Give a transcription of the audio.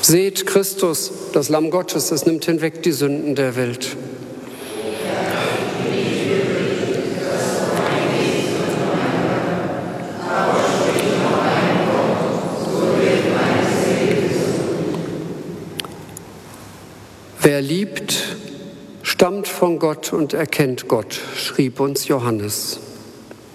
Seht Christus, das Lamm Gottes, es nimmt hinweg die Sünden der Welt. Wer liebt, stammt von Gott und erkennt Gott, schrieb uns Johannes.